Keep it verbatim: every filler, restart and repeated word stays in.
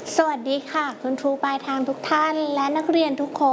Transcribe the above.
สวัสดีค่ะคุณครูปลายทางทุกท่านและนักเรียนทุกคน